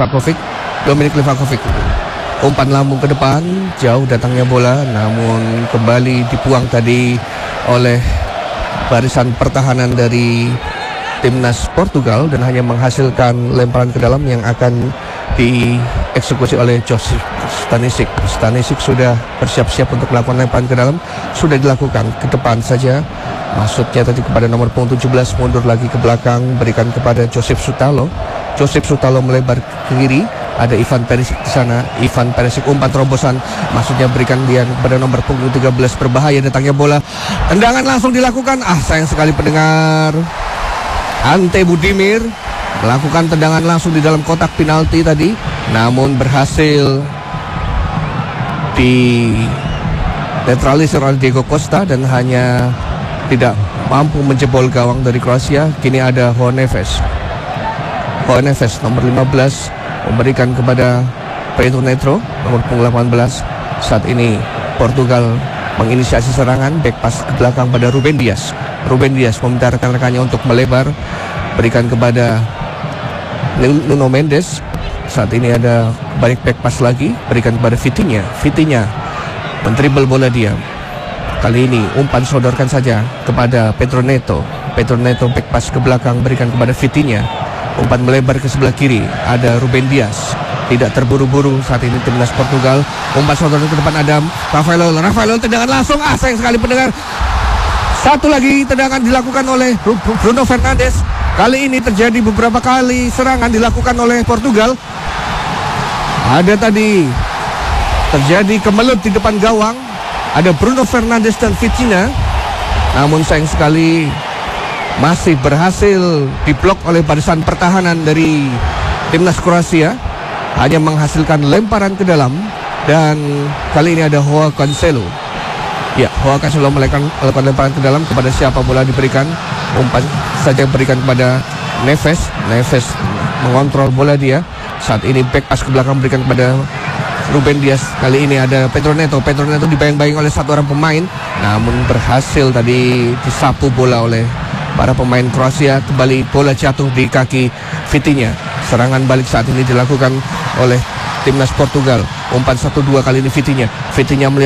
Dominik Livakovic. Umpan lambung ke depan, jauh datangnya bola, namun kembali dibuang tadi oleh barisan pertahanan dari timnas Portugal dan hanya menghasilkan lemparan ke dalam yang akan dieksekusi oleh Josip Stanisic. Stanisic sudah bersiap-siap untuk melakukan lemparan ke dalam, sudah dilakukan ke depan saja. Maksudnya tadi kepada nomor punggung 17, mundur lagi ke belakang, berikan kepada Josip Sutalo. Josip Sutalo melebar ke kiri. Ada Ivan Perisic di sana. Ivan Perisic umpan terobosan, maksudnya berikan dia kepada nomor punggung 13, berbahaya datangnya bola. Tendangan langsung dilakukan. Sayang sekali pendengar. Ante Budimir melakukan tendangan langsung di dalam kotak penalti tadi, namun berhasil di netralisir oleh Diego Costa dan hanya tidak mampu menjebol gawang dari Kroasia. Kini ada João Neves. João Neves nomor 15 memberikan kepada Pedro Neto nomor punggung 18. Saat ini Portugal menginisiasi serangan, back pass ke belakang pada Ruben Dias. Ruben Dias meminta rekan-rekannya untuk melebar, berikan kepada Nuno Mendes. Saat ini ada balik back pass lagi, berikan kepada Vitinha. Vitinha mendribble bola dia. Kali ini umpan sodorkan saja kepada Pedro Neto. Pedro Neto back pass ke belakang, berikan kepada Vitinha. Umpan melebar ke sebelah kiri, ada Ruben Dias. Tidak terburu-buru saat ini timnas Portugal. Umpan sodorkan ke depan, ada Rafael tendangan langsung. Sayang sekali pendengar. Satu lagi tendangan dilakukan oleh Bruno Fernandes. Kali ini terjadi beberapa kali serangan dilakukan oleh Portugal. Ada tadi terjadi kemelut di depan gawang, ada Bruno Fernandes dan Vitinha. Namun sayang sekali masih berhasil diblok oleh barisan pertahanan dari timnas Kroasia, hanya menghasilkan lemparan ke dalam. Dan kali ini ada Joao Cancelo. Ya, Joao Cancelo melakukan lemparan ke dalam. Kepada siapa bola diberikan? Umpan saja berikan kepada Neves. Neves mengontrol bola dia. Saat ini back pass ke belakang berikan kepada Ruben Dias. Kali ini ada Pedro Neto. Pedro Neto dibayang-bayang oleh satu orang pemain, namun berhasil tadi disapu bola oleh para pemain Kroasia. Kembali bola jatuh di kaki Vitinha. Serangan balik saat ini dilakukan oleh timnas Portugal. Umpan 1-2 kali ini Vitinha. Vitinha